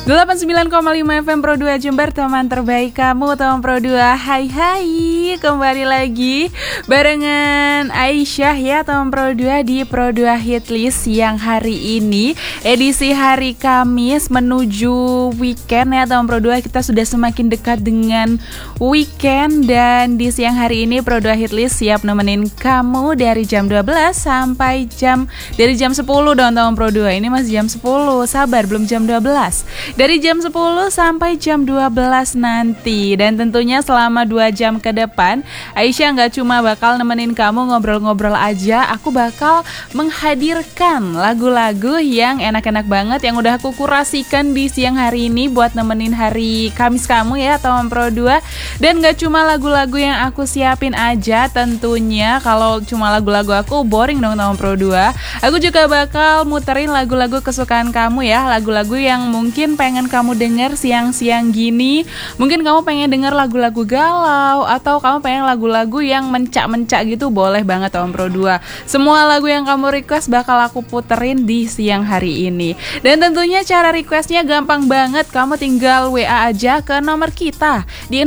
89,5 FM Pro 2 Jember, teman terbaik kamu, teman Pro 2. Hai kembali lagi barengan Aisyah ya, teman Pro 2 di Pro 2 Hitlist yang hari ini edisi hari Kamis menuju weekend ya, teman Pro 2. Kita sudah semakin dekat dengan weekend dan di siang hari ini Pro 2 Hitlist siap nemenin kamu dari jam 12 sampai jam 10 dong, teman Pro 2. Ini masih jam 10, sabar, belum jam 12. Dari jam 10 sampai jam 12 nanti. Dan tentunya selama 2 jam ke depan Aisyah gak cuma bakal nemenin kamu ngobrol-ngobrol aja, aku bakal menghadirkan lagu-lagu yang enak-enak banget yang udah aku kurasikan di siang hari ini buat nemenin hari Kamis kamu ya, teman Pro 2. Dan gak cuma lagu-lagu yang aku siapin aja, tentunya kalau cuma lagu-lagu aku boring dong, teman Pro 2. Aku juga bakal muterin lagu-lagu kesukaan kamu ya, lagu-lagu yang mungkin pengen kamu denger siang-siang gini. Mungkin kamu pengen denger lagu-lagu galau atau kamu pengen lagu-lagu yang mencak-mencak gitu, boleh banget Om Pro 2. Semua lagu yang kamu request bakal aku puterin di siang hari ini. Dan tentunya cara requestnya gampang banget, kamu tinggal WA aja ke nomor kita di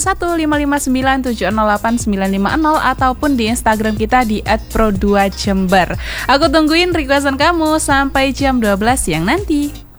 081559708950 ataupun di Instagram kita di @pro2jember. Aku tungguin requestan kamu sampai jam 12 siang nanti.